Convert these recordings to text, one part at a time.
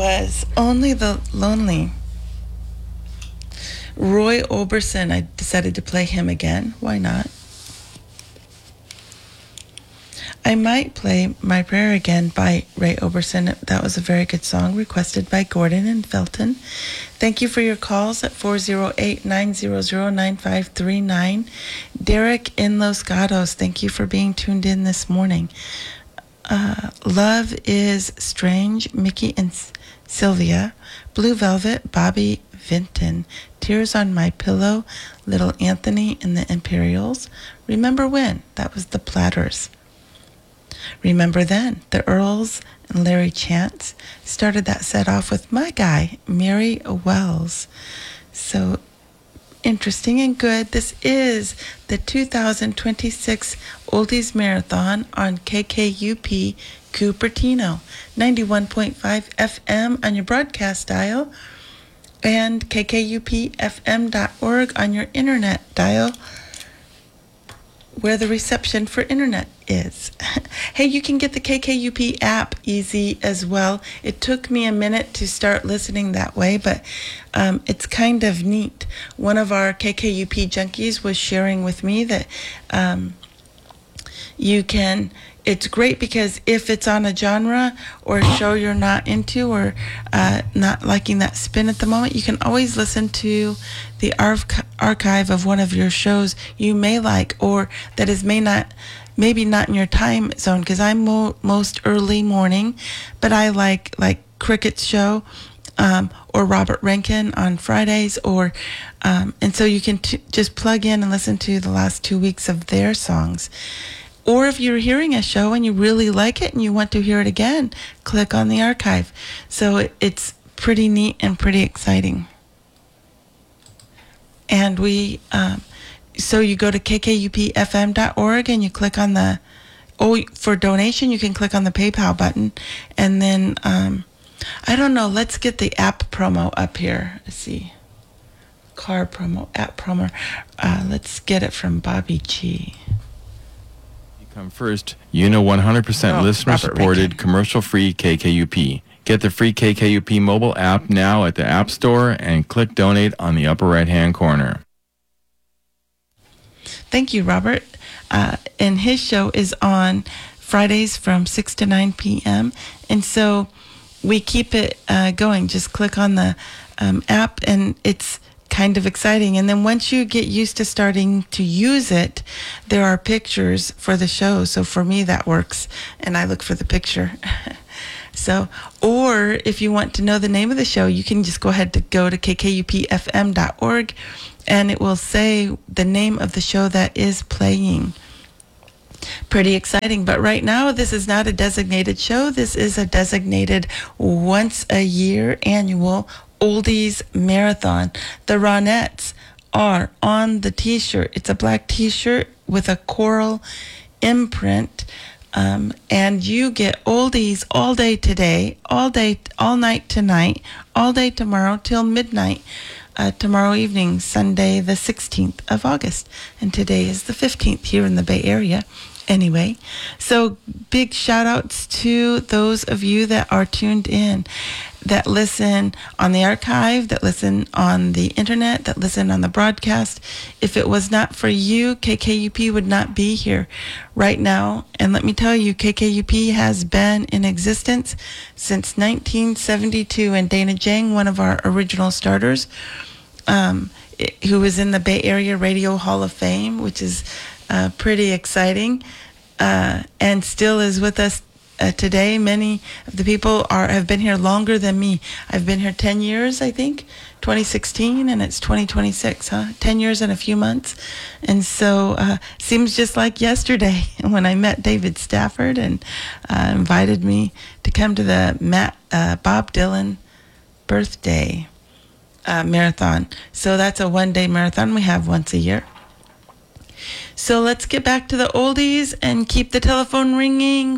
was Only the Lonely. Roy Orbison, I decided to play him again. Why not? I might play My Prayer Again by Ray Orbison. That was a very good song requested by Gordon and Felton. Thank you for your calls at 408-900-9539. Derek in Los Gatos, thank you for being tuned in this morning. Love is Strange, Mickey and Sylvia. Blue Velvet, Bobby Vinton. Tears on My Pillow, Little Anthony and the Imperials. Remember When? That was the Platters. Remember Then, the Earls and Larry Chance started that set off with my guy, Mary Wells. So interesting and good. This is the 2026 Oldies Marathon on KKUP Cupertino, 91.5 FM on your broadcast dial and kkupfm.org on your internet dial, where the reception for internet is. Hey, you can get the KKUP app easy as well. It took me a minute to start listening that way, but it's kind of neat. One of our KKUP junkies was sharing with me that it's great because if it's on a genre or a show you're not into or not liking that spin at the moment, you can always listen to the archive of one of your shows you may like or that is maybe not in your time zone, because I'm most early morning, but I like Cricket's show or Robert Rankin on Fridays, or and so you can just plug in and listen to the last 2 weeks of their songs. Or if you're hearing a show and you really like it and you want to hear it again, click on the archive. So it's pretty neat and pretty exciting. And so you go to kkupfm.org and you click on for donation, you can click on the PayPal button. And then, I don't know, let's get the app promo up here. Let's see. Car promo, app promo. Let's get it from Bobby G. Come first, 100% listener-supported, commercial-free KKUP. Get the free KKUP mobile app now at the App Store and click Donate on the upper right-hand corner. Thank you, Robert. And his show is on Fridays from 6 to 9 p.m. And so we keep it going. Just click on the app, and it's kind of exciting. And then once you get used to starting to use it, there are pictures for the show. So for me, that works. And I look for the picture. So, or if you want to know the name of the show, you can just go ahead to go to kkupfm.org and it will say the name of the show that is playing. Pretty exciting. But right now, this is not a designated show. This is a designated once a year annual Oldies Marathon. The Ronettes are on the t-shirt. It's a black t-shirt with a coral imprint. And you get oldies all day today, all night tonight, all day tomorrow till midnight, tomorrow evening, Sunday the 16th of August. And today is the 15th here in the Bay Area. Anyway, so big shout outs to those of you that are tuned in, that listen on the archive, that listen on the internet, that listen on the broadcast. If it was not for you, KKUP would not be here right now. And let me tell you, KKUP has been in existence since 1972. And Dana Jang, one of our original starters, who was in the Bay Area Radio Hall of Fame, which is pretty exciting, and still is with us today. Many of the people have been here longer than me. I've been here 10 years, I think, 2016, and it's 2026, 10 years and a few months. And so seems just like yesterday when I met David Stafford and invited me to come to the Bob Dylan birthday marathon. So that's a one-day marathon we have once a year. So let's get back to the oldies and keep the telephone ringing,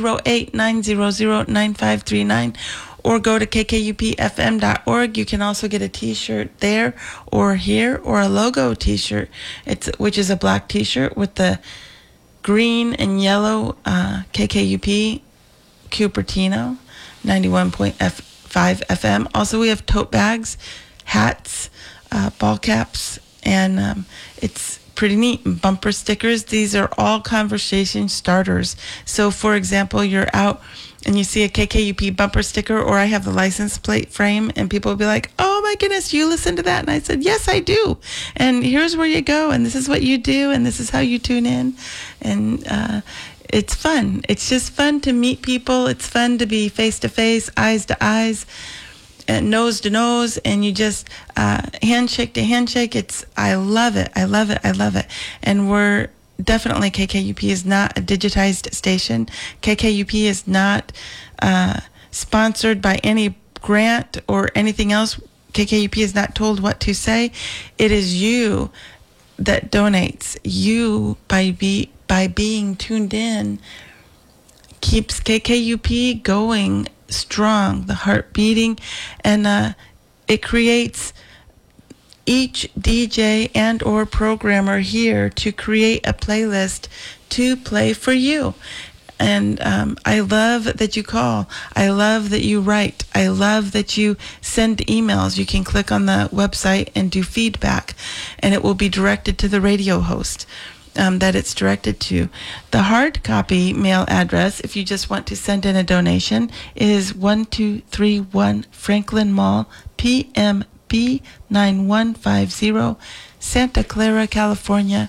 408-900-9539, or go to kkupfm.org. You can also get a t-shirt there or here, or a logo t-shirt, which is a black t-shirt with the green and yellow KKUP Cupertino, 91.5 FM. Also, we have tote bags, hats, ball caps, and it's pretty neat. Bumper stickers. These are all conversation starters. So, for example, you're out and you see a KKUP bumper sticker, or I have the license plate frame, and people will be like, oh my goodness, you listen to that? And I said, yes, I do. And here's where you go, and this is what you do, and this is how you tune in. And it's fun. It's just fun to meet people. It's fun to be face to face, eyes to eyes, and nose to nose, and you just handshake to handshake. I love it. I love it. I love it. And we're definitely, KKUP is not a digitized station. KKUP is not sponsored by any grant or anything else. KKUP is not told what to say. It is you that donates. You, by being tuned in, keeps KKUP going strong, the heart beating, and it creates each DJ and or programmer here to create a playlist to play for you. And I love that you call. I love that you write. I love that you send emails. You can click on the website and do feedback, and it will be directed to the radio host that it's directed to. The hard copy mail address, if you just want to send in a donation, is 1231 Franklin Mall, PMB 9150, Santa Clara, California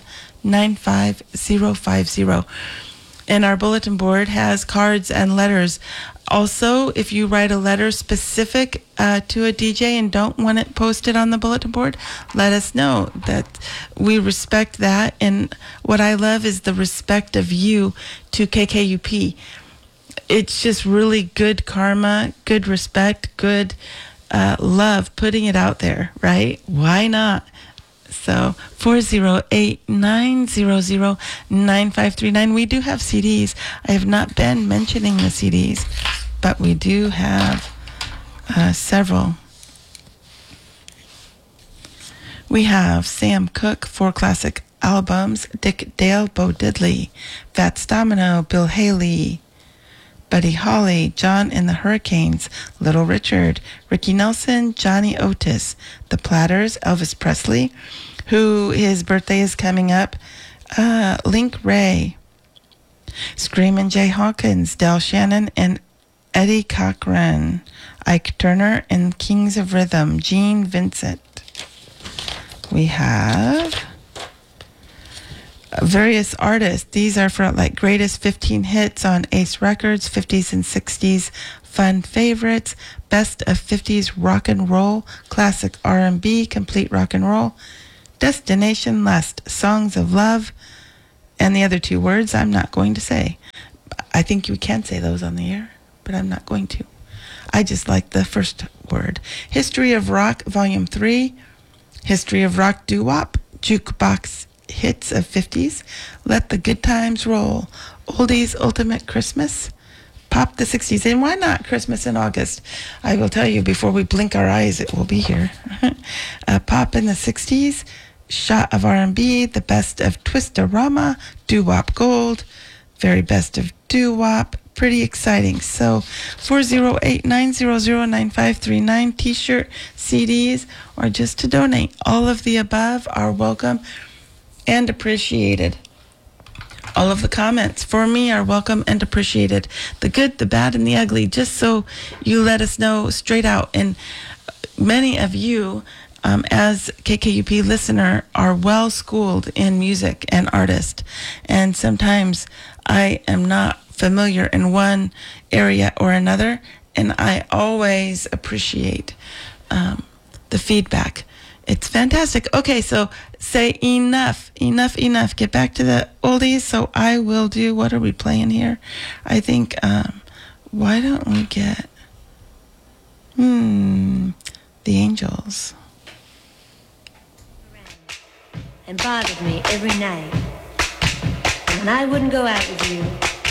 95050. And our bulletin board has cards and letters. Also, if you write a letter specific to a DJ and don't want it posted on the bulletin board, let us know. That we respect that. And what I love is the respect of you to KKUP. It's just really good karma, good respect, good love, putting it out there, right? Why not? So 408-900-9539. We do have CDs. I have not been mentioning the CDs, but we do have several. We have Sam Cooke, 4 classic albums, Dick Dale, Bo Diddley, Fats Domino, Bill Haley, Buddy Holly, John and the Hurricanes, Little Richard, Ricky Nelson, Johnny Otis, The Platters, Elvis Presley, who his birthday is coming up, Link Ray, Screamin' Jay Hawkins, Del Shannon and Eddie Cochran, Ike Turner and Kings of Rhythm, Gene Vincent. We have various artists. These are for like greatest 15 hits on Ace Records, 50s and 60s fun favorites, best of 50s rock and roll, classic R&B, complete rock and roll, Destination Last, Songs of Love, and the other 2 words I'm not going to say. I think you can say those on the air, but I'm not going to. I just like the first word. History of Rock, Volume 3, History of Rock Doo-Wop, Jukebox Hits of 50s, Let the Good Times Roll, Oldies Ultimate Christmas, Pop the 60s. And why not Christmas in August? I will tell you, before we blink our eyes, it will be here. Pop in the 60s, Shot of R&B, the best of Twistorama, Doo-Wop Gold, very best of Doo-Wop. Pretty exciting. So 408-900-9539, t-shirt, CDs, or just to donate. All of the above are welcome and appreciated. All of the comments for me are welcome and appreciated. The good, the bad, and the ugly, just so you let us know straight out. And many of you, as KKUP listener, are well schooled in music and artist. And sometimes I am not familiar in one area or another, and I always appreciate the feedback. It's fantastic. Okay, so say enough. Get back to the oldies. So I will do, what are we playing here? I think, why don't we get, the Angels. And bothered me every night. And when I wouldn't go out with you,